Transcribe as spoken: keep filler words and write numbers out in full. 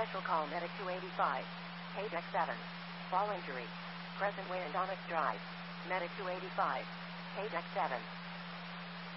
Special call medic two eighty-five. Page seven. Fall injury. Present way and Onyx Drive. Medic two eighty-five. Page seven.